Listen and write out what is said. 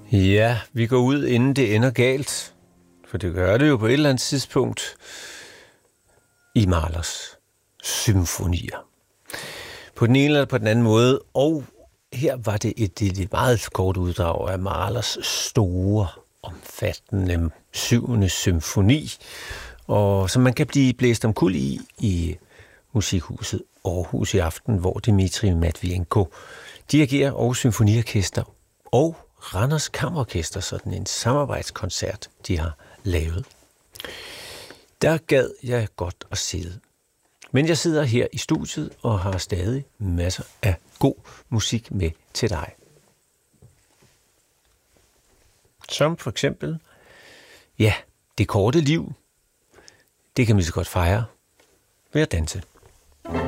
Ja, vi går ud, inden det ender galt. For det gør det jo på et eller andet tidspunkt i Mahlers symfonier. På den ene eller på den anden måde. Og her var det et meget kort uddrag af Mahlers store, omfattende 7. symfoni, og som man kan blive blæst omkuld i Musikhuset Aarhus i aften, hvor Dmitri Matvienko dirigerer og symfoniorkester og Randers Kammerorkester, sådan en samarbejdskoncert, de har lavet. Der gad jeg godt at sidde. Men jeg sidder her i studiet og har stadig masser af god musik med til dig. Som for eksempel, ja, Det korte liv. Det kan vi så godt fejre ved at danse.